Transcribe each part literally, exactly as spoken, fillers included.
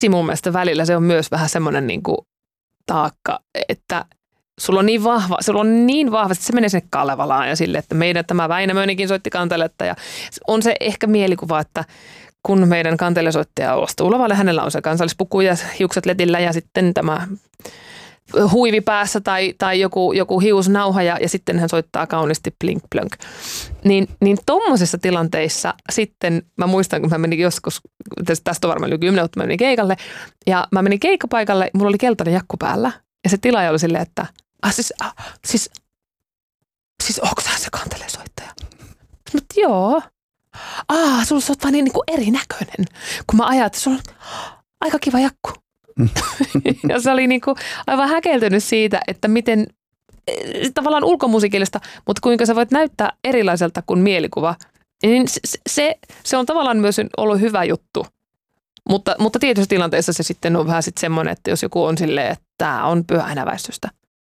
mun mielestä välillä se on myös vähän semmoinen niin kuin taakka, että sulla on niin vahva, sulla on niin vahvasti, se menee sinne Kalevalaan ja sille, että meidän tämä Väinämöinikin soitti kanteletta ja on se ehkä mielikuva, että kun meidän kantelesoittaja astuu lavalle, hänellä on se kansallispuku ja hiukset letillä ja sitten tämä huivi päässä tai, tai joku, joku hiusnauha ja, ja sitten hän soittaa kauniisti blink blönk. Niin, niin tommosissa tilanteissa sitten, mä muistan, kun mä menin joskus, tästä on varmaan yli kymmenen, mutta mä menin keikalle ja mä menin keikkapaikalle, mulla oli keltainen jakku päällä ja se tilaaja oli silleen, että ah, siis, ah, siis, siis onko sä se kantelesoittaja? Mutta joo. Aa, sulla on vaan niin, niin kuin erinäköinen, kun mä ajattelin, että sulla on aika kiva jakku. Ja se oli niin kuin aivan häkeltynyt siitä, että miten tavallaan ulkomusiikillista, mutta kuinka sä voit näyttää erilaiselta kuin mielikuva. Niin se, se, se on tavallaan myös ollut hyvä juttu. Mutta, mutta tietyissä tilanteissa se sitten on vähän sitten semmoinen, että jos joku on silleen, että tämä on pyhäinäväistystä.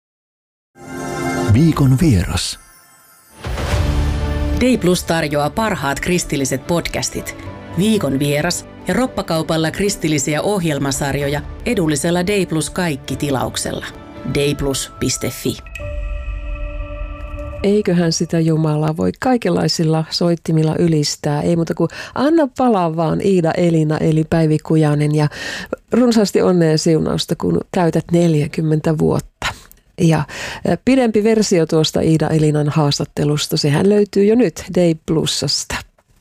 Viikon vieras. Day Plus tarjoaa parhaat kristilliset podcastit. Viikon vieras ja roppakaupalla kristillisiä ohjelmasarjoja edullisella Day Plus kaikki tilauksella. dayplus piste fi. Eiköhän sitä Jumalaa voi kaikenlaisilla soittimilla ylistää. Ei muuta kuin anna palaa vaan Iida Elina eli Päivi Kujanen ja runsaasti onnea ja siunausta, kun täytät neljäkymmentä vuotta. Ja pidempi versio tuosta Iida Elinan haastattelusta, sehän löytyy jo nyt Day Plusasta.